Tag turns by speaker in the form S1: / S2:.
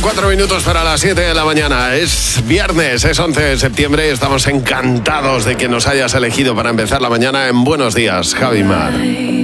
S1: 4 minutos para las 7 de la mañana. Es viernes, es 11 de septiembre. Estamos encantados de que nos hayas elegido para empezar la mañana en Buenos Días, Javi Mar.